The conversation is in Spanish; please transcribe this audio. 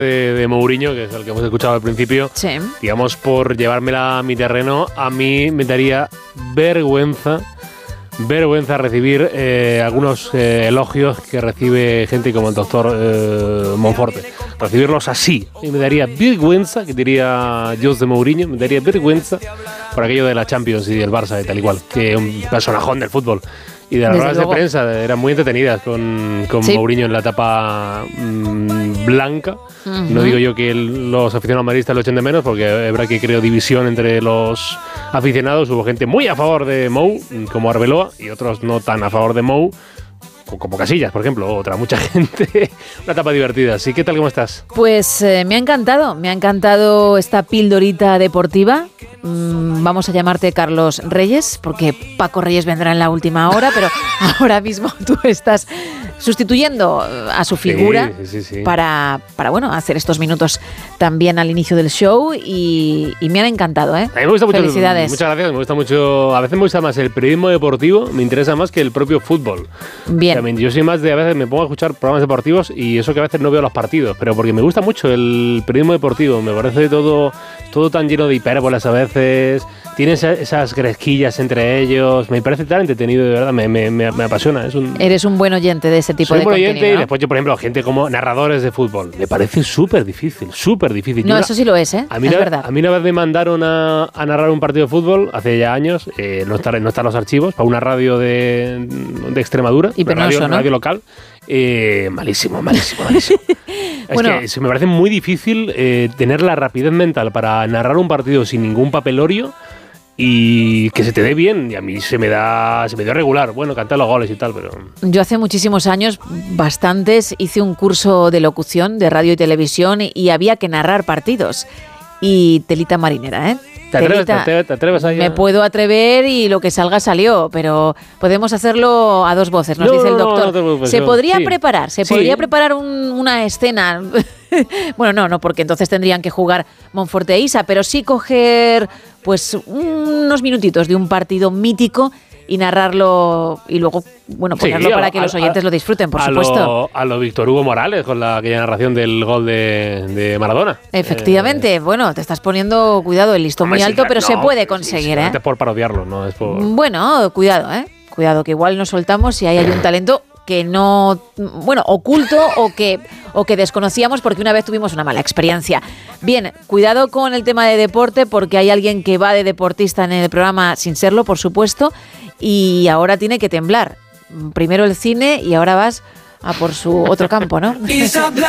de Mourinho, que es el que hemos escuchado al principio, Sí. digamos, por llevármela a mi terreno, a mí me daría vergüenza recibir algunos elogios que recibe gente como el doctor Monforte. Recibirlos así. Y me daría vergüenza, que diría José Mourinho, me daría vergüenza por aquello de la Champions y del Barça y tal y cual, que un personajón del fútbol. Y de las ruedas de prensa eran muy entretenidas con sí. Mourinho en la etapa blanca. Uh-huh. No digo yo que los aficionados madridistas lo echen de menos, porque es verdad que creo división entre los aficionados. Hubo gente muy a favor de Mou, como Arbeloa, y otros no tan a favor de Mou, como Casillas, por ejemplo, mucha gente. Una etapa divertida. ¿Sí? ¿Qué tal? ¿Cómo estás? Pues me ha encantado esta pildorita deportiva. Vamos a llamarte Carlos Reyes, porque Paco Reyes vendrá en la última hora, pero ahora mismo tú estás sustituyendo a su figura sí. Para bueno, hacer estos minutos también al inicio del show y me han encantado, ¿eh? A mí me gusta mucho. Felicidades. Muchas gracias, me gusta mucho. A veces me gusta más el periodismo deportivo, me interesa más que el propio fútbol. Bien. O sea, yo soy más de, a veces me pongo a escuchar programas deportivos y eso que a veces no veo los partidos, pero porque me gusta mucho el periodismo deportivo, me parece todo tan lleno de hipérbolas a veces, tiene esas gresquillas entre ellos, me parece tan entretenido, de verdad, me apasiona. Eres un buen oyente de ese tipo de contenido. Soy un buen oyente, ¿no? Y después yo, por ejemplo, gente como narradores de fútbol, me parece súper difícil. No, eso sí lo es, ¿eh? Es verdad. A mí una vez me mandaron a narrar un partido de fútbol, hace ya años, no están los archivos, para una radio de Extremadura, y penoso, una radio local. Malísimo. Bueno, es que me parece muy difícil tener la rapidez mental para narrar un partido sin ningún papelorio y que se te dé bien. Y a mí se me dio regular. Bueno, cantar los goles y tal, pero... Yo hace muchísimos años, bastantes, hice un curso de locución de radio y televisión y había que narrar partidos. Y telita marinera, ¿eh? ¿Te atreves ahí? Me puedo atrever y lo que salga salió, pero podemos hacerlo a dos voces, nos dice el doctor. Se podría preparar una escena. Bueno, no, porque entonces tendrían que jugar Monforte e Isa, pero sí coger pues unos minutitos de un partido mítico y narrarlo y luego, bueno, ponerlo para que los oyentes lo disfruten, por supuesto. A lo Víctor Hugo Morales, con aquella narración del gol de Maradona. Efectivamente, bueno, te estás poniendo, cuidado, el listón muy alto, pero se puede conseguir, ¿eh? No es por parodiarlo, no es por... Bueno, cuidado, ¿eh? Cuidado, que igual nos soltamos y ahí hay un talento que no, bueno, oculto o que desconocíamos porque una vez tuvimos una mala experiencia. Bien, cuidado con el tema de deporte porque hay alguien que va de deportista en el programa sin serlo, por supuesto, y ahora tiene que temblar. Primero el cine y ahora vas a por su otro campo, ¿no?